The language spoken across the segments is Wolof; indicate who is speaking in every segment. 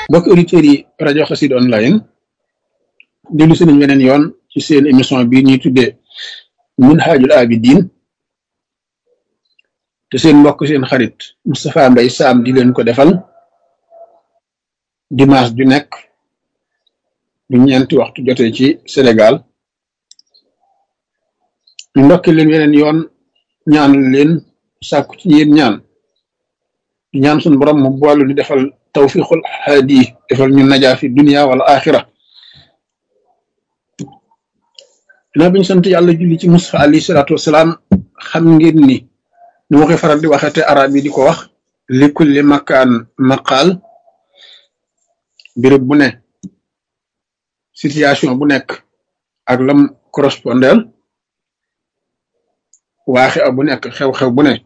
Speaker 1: mbokk auditeurs yi rajo Xassida online dellu si nañ weneen yoon ci seen émission bi ñuy tuddee Minhajul Abidin te seen mbokk seen xarit Moustapha Mbaye Sam di leen ko defal dimanche ju nekk bu ñeenti waxtu jotee ci Sénégal ñu ndokki leen weneen yoon ñaanal leen sàkku ci yéen ñaan di ñaan suñu borom mu boolu ni defal tawfiqul haadi defal ñu najaa fi dunia wala axira dinaa bi ñu sant yàlla julli ci Mustafa alayhi salaatu wasalaam xam ngeen ni nu ma koy faral di waxee te arab yi di ko wax li kulli makaan maqaal béréb bu ne situation bu nekk ak lam correspondel waaxe bu nekk xew-xew bu ne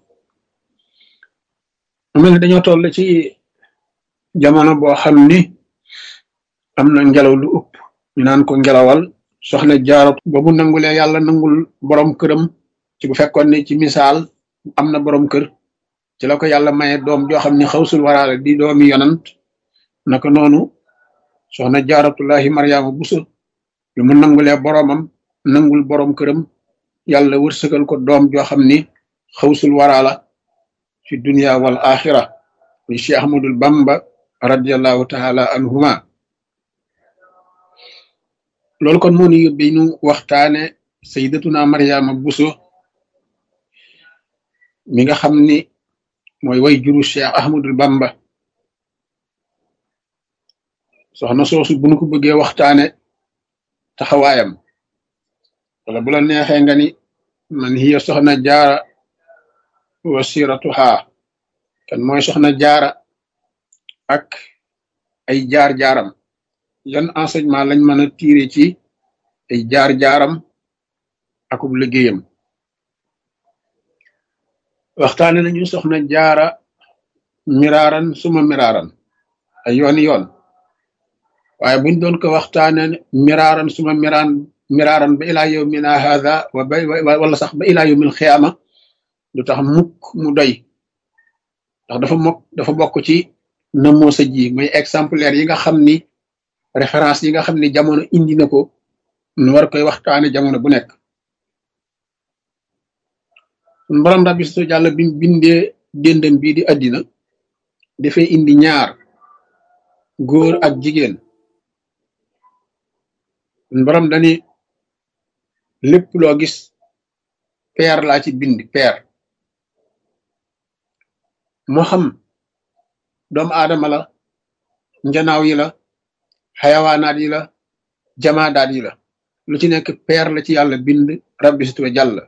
Speaker 1: mu mel ni dañoo toll ci jamono boo xam ni am na ngelaw lu ëpp ñu naan ko ngelawal soxna Jaara ba mu nangulee yàlla nangul borom këram ci bu fekkoon ne ci misaal am na borom kër ci la ko yàlla maye doom joo xam ni xawsul waraale di doomi yonant naka noonu soxna Jaaratullahi Maryaama Buso lu mu nangulee boromam nangul borom këram yàlla wërsëgal ko doom joo xam ni xawsul waraala fi dunia wal axira muy Cheikh Ahmadul Bamba radiallahu taala anhuma loolu kon moo ñu yóbbee ñu waxtaane sayyidatuna Maryaama Buso mi nga xam ni mooy way juru Cheikh Ahmadul Bamba soxna soosu bu nu ko bëggee waxtaane taxawaayam wala bu la neexee nga ni man hiya soxna jaara wasiratuha kan mooy soxna jaara ak ay jaar-jaaram yan enseignement lañ mën a tiire ci ay jaar-jaaram akub liggéeyam waxtaane nañu soxna jaara miraaran suma miraaran ay yooni yoon waaye buñ doon ko waxtaane miraaran suma miraaran ba ilaa yawmina hadha wala sax ba ilaa yawmil xiyaama du tax mukk mu doy ndax dafa bokk ci namoo sa ji mooy exemplaire yi nga xam ni référence yi nga xam ni jamono indi na ko nu war koy waxtaane jamono bu nekk sun borom rabbi su jàlla bi bindee déndam bii di àddina dafay indi ñaar góor ak jigéen sun borom dani lépp loo gis peer laa ci bind peer moo xam doomu aadama la njanaaw yi la xayawaanaat yi la jamaadaat yi la lu ci nekk peer la ci yàlla bind rabbi situ jàll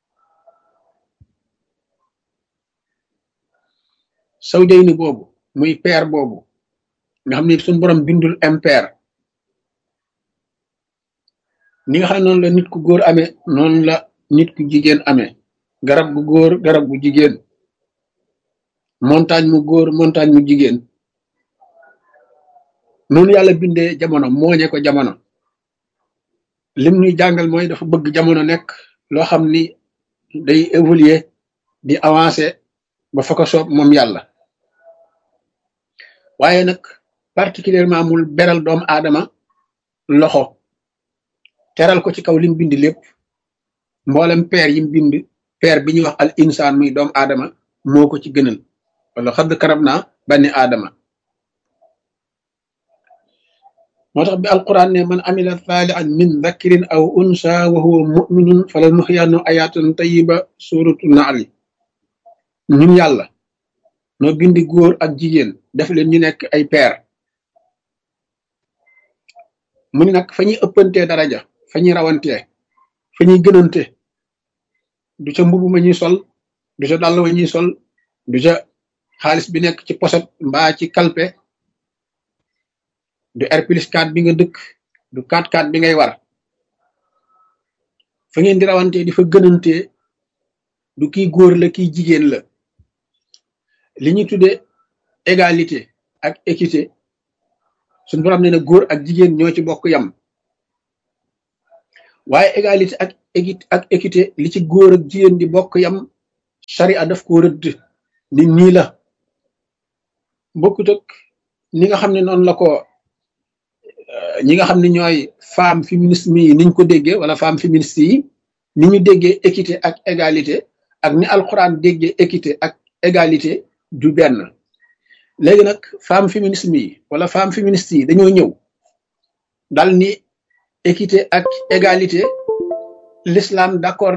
Speaker 1: sawjayni boobu muy peer boobu nga xam ni suñu borom bindul impair ni nga xam ne noonu la nit ku góor amee noonu la nit ku jigéen amee garab gu góor garab gu jigéen montagne mu góor montagne mu jigéen noonu yàlla bindee jamono mooñe ko jamono lim ñuy jàngal mooy dafa bëgg jamono nekk loo xam ni day évoluer di avancer ba fa ko soob moom yàlla waaye nag particulièrement mul beral doomu aadama loxo teral ko ci kaw lim bind lépp mboolem peer yim bind peer bi ñuy wax al insaan muy doomu aadama moo ko ci gënal wala xadd karab naa bani aadama moo tax bi alquran ne man amila saalihan min dhakarin aw unsa wa huwa mu'minun falanuhyiyannahu hayatan tayyiba suratu naali ñun yàlla noo bindi góor ak jigéen def leen ñu nekk ay peer mu ni nag fa ñuy ëppantee daraja fa ñuy rawantee fa ñuy gënante du ca mbubu ma ñuy sol du ca dàll wa ñuy sol du ca xaalis bi nekk ci poset mbaa ci kalpe du R+4 bi nga dëkk du 4x4 bi ngay war fa ngeen di rawantee di fa gënantee du kii góor la kii jigéen la li ñuy tuddee égalité ak équité suñu borom nee na góor ak jigéen ñoo ci bokk yam waaye égalité ak équité li ci góor ak jigéen di bokk yam charia daf ko rëdd ni nii la bokkut ak ni nga xam ne noonu la ko ñi nga xam ne ñooy femme féminisme yi niñ ko déggee wala femme féministe yi ni ñu déggee équité ak égalité ak ni alxuraan déggee équité ak égalité du benn. léegi nag femme féminisme yi wala femme féministe yi dañoo ñëw dal ni équité ak égalité l'islam d'accord